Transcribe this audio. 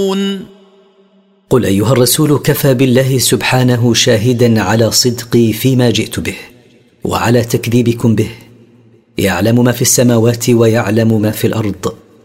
قل أيها الرسول: كفى بالله سبحانه شاهدا على صدقي فيما جئت به وعلى تكذيبكم به. يعلم ما في السماوات ويعلم ما في الأرض،